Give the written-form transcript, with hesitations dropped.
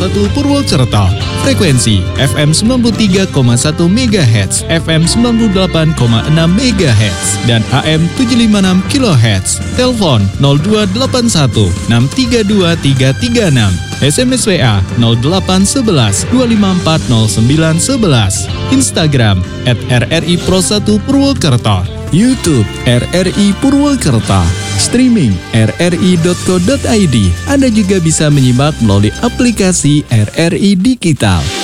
Purwokerto. Frekuensi FM 93,1 MHz, FM 98,6 MHz, dan AM 756 kHz. Telepon 0281 632 336. SMS WA 0811 254 0911. Instagram @RRI Pro 1 Purwokerto. YouTube RRI Purwokerto. Streaming rri.co.id. Anda juga bisa menyimak melalui aplikasi RRI Digital.